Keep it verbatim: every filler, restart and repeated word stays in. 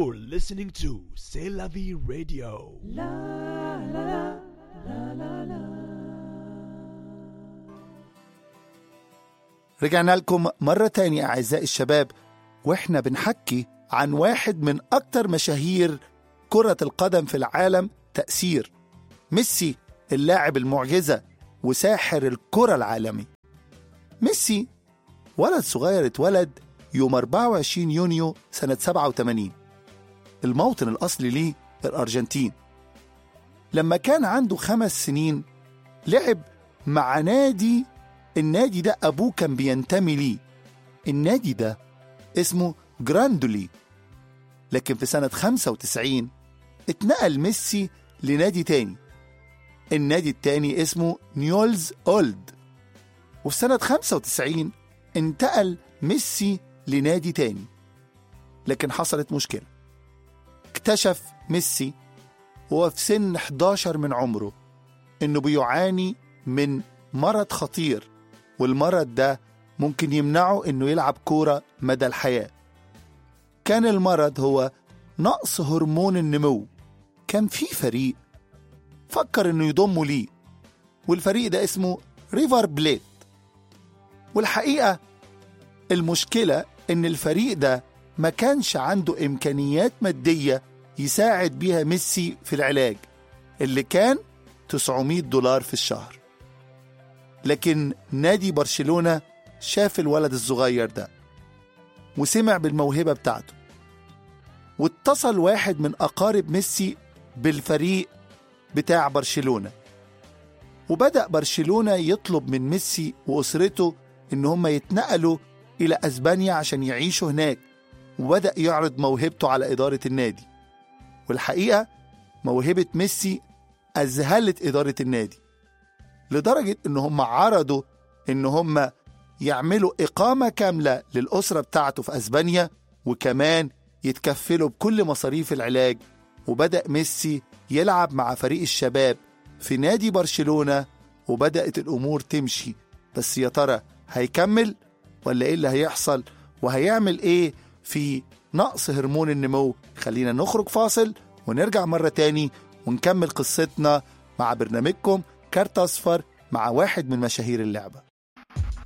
You're listening to C'est la vie radio. La la la la la. رجعنا لكم مرة تانية أعزائي الشباب، وإحنا بنحكي عن واحد من أكتر مشاهير كرة القدم في العالم تأثير، ميسي اللاعب المعجزة وساحر الكرة العالمي. ميسي ولد صغير اتولد يوم أربعة وعشرين يونيو سنة سبعة وثمانين، الموطن الأصلي ليه الأرجنتين. لما كان عنده خمس سنين لعب مع نادي، النادي ده أبوه كان بينتمي ليه، النادي ده اسمه جراندولي. لكن في سنة خمسة وتسعين اتنقل ميسي لنادي تاني، النادي التاني اسمه نيولز أولد. وفي سنة خمسة وتسعين انتقل ميسي لنادي تاني، لكن حصلت مشكلة. اكتشف ميسي وهو في سن إحدى عشر من عمره إنه بيعاني من مرض خطير، والمرض ده ممكن يمنعه إنه يلعب كورة مدى الحياة. كان المرض هو نقص هرمون النمو. كان في فريق فكر إنه يضمه ليه، والفريق ده اسمه ريفر بليت. والحقيقة المشكلة إن الفريق ده ما كانش عنده إمكانيات مادية يساعد بيها ميسي في العلاج اللي كان تسعمائة دولار في الشهر. لكن نادي برشلونة شاف الولد الصغير ده وسمع بالموهبة بتاعته، واتصل واحد من أقارب ميسي بالفريق بتاع برشلونة، وبدأ برشلونة يطلب من ميسي وأسرته إن هم يتنقلوا إلى أسبانيا عشان يعيشوا هناك، وبدأ يعرض موهبته على إدارة النادي. والحقيقة موهبة ميسي أذهلت إدارة النادي لدرجة إن هم عرضوا إن هم يعملوا إقامة كاملة للأسرة بتاعته في أسبانيا، وكمان يتكفلوا بكل مصاريف العلاج. وبدأ ميسي يلعب مع فريق الشباب في نادي برشلونة، وبدأت الأمور تمشي. بس يا ترى هيكمل ولا إيه اللي هيحصل، وهيعمل إيه في نقص هرمون النمو؟ خلينا نخرج فاصل ونرجع مرة تاني ونكمل قصتنا مع برنامجكم كارت أصفر مع واحد من مشاهير اللعبة.